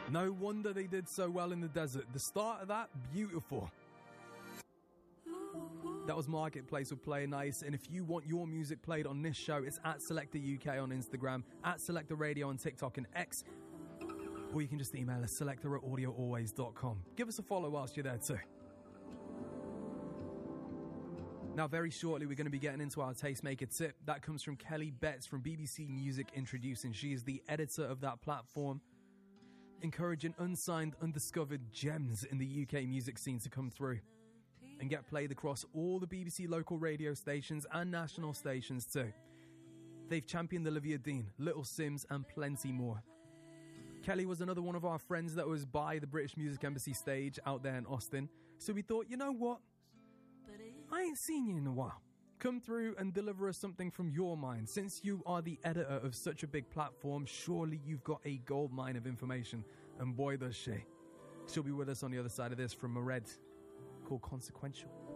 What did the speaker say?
No wonder they did so well in the desert. The start of that, beautiful. That was Marketplace with Play Nice. And if you want your music played on this show, it's at Selector UK on Instagram, at Selector Radio on TikTok and X. Or you can just email us, selector@audioalways.com. Give us a follow whilst you're there too. Now, very shortly, we're going to be getting into our Tastemaker tip. That comes from Kelly Betts from BBC Music Introducing. She is the editor of that platform, encouraging unsigned, undiscovered gems in the UK music scene to come through and get played across all the BBC local radio stations and national stations too. They've championed Olivia Dean, Little Sims and plenty more. Kelly was another one of our friends that was by the British Music Embassy stage out there in Austin. So we thought, you know what? I ain't seen you in a while. Come through and deliver us something from your mind. Since you are the editor of such a big platform, surely you've got a gold mine of information. And boy, does she. She'll be with us on the other side of this from Mered, called Consequential.